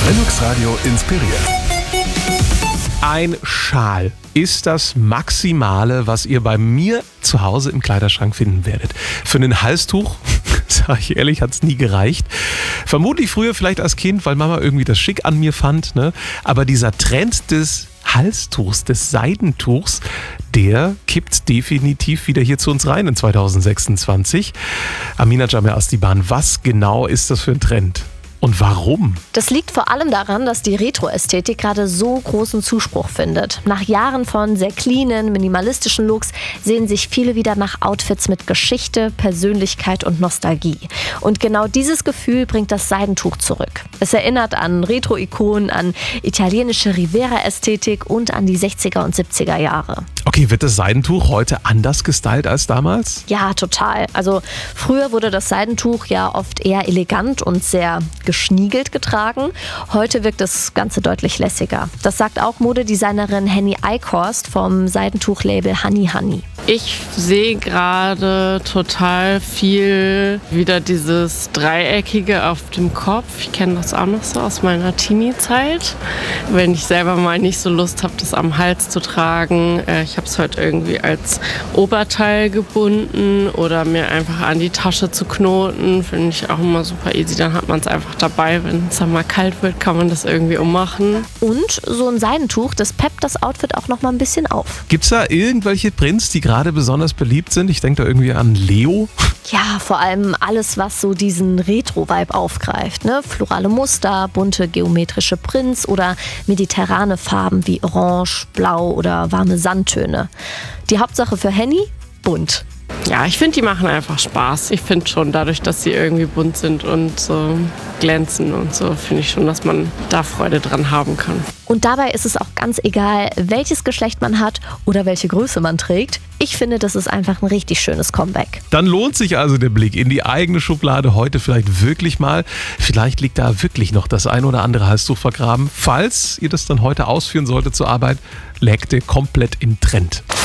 Linux Radio inspiriert. Ein Schal ist das Maximale, was ihr bei mir zu Hause im Kleiderschrank finden werdet. Für ein Halstuch, sage ich ehrlich, hat es nie gereicht. Vermutlich früher vielleicht als Kind, weil Mama irgendwie das schick an mir fand. Ne? Aber dieser Trend des Halstuchs, des Seidentuchs, der kippt definitiv wieder hier zu uns rein in 2026. Amina Jamer Astiban, was genau ist das für ein Trend? Und warum? Das liegt vor allem daran, dass die Retro-Ästhetik gerade so großen Zuspruch findet. Nach Jahren von sehr cleanen, minimalistischen Looks sehen sich viele wieder nach Outfits mit Geschichte, Persönlichkeit und Nostalgie. Und genau dieses Gefühl bringt das Seidentuch zurück. Es erinnert an Retro-Ikonen, an italienische Rivera-Ästhetik und an die 60er und 70er Jahre. Okay, wird das Seidentuch heute anders gestylt als damals? Ja, total. Also früher wurde das Seidentuch ja oft eher elegant und sehr geschniegelt getragen. Heute wirkt das Ganze deutlich lässiger. Das sagt auch Modedesignerin Henny Eichhorst vom Seidentuchlabel Honey Honey. Ich sehe gerade total viel wieder dieses Dreieckige auf dem Kopf. Ich kenne das auch noch so aus meiner Teenie-Zeit. Wenn ich selber mal nicht so Lust habe, das am Hals zu tragen. Ich habe es heute irgendwie als Oberteil gebunden oder mir einfach an die Tasche zu knoten. Finde ich auch immer super easy. Dann hat man es einfach dabei. Wenn es dann mal kalt wird, kann man das irgendwie ummachen. Und so ein Seidentuch, das peppt das Outfit auch noch mal ein bisschen auf. Gibt es da irgendwelche Prints, die gerade besonders beliebt sind? Ich denke da irgendwie an Leo. Ja, vor allem alles, was so diesen Retro-Vibe aufgreift. Ne? Florale Muster, bunte geometrische Prints oder mediterrane Farben wie Orange, Blau oder warme Sandtöne. Die Hauptsache für Henny? Bunt. Ja, ich finde, die machen einfach Spaß. Ich finde schon, dadurch, dass sie irgendwie bunt sind und so glänzen und so, finde ich schon, dass man da Freude dran haben kann. Und dabei ist es auch ganz egal, welches Geschlecht man hat oder welche Größe man trägt. Ich finde, das ist einfach ein richtig schönes Comeback. Dann lohnt sich also der Blick in die eigene Schublade heute vielleicht wirklich mal. Vielleicht liegt da wirklich noch das ein oder andere Halstuch vergraben. Falls ihr das dann heute ausführen solltet zur Arbeit, lägt ihr komplett im Trend.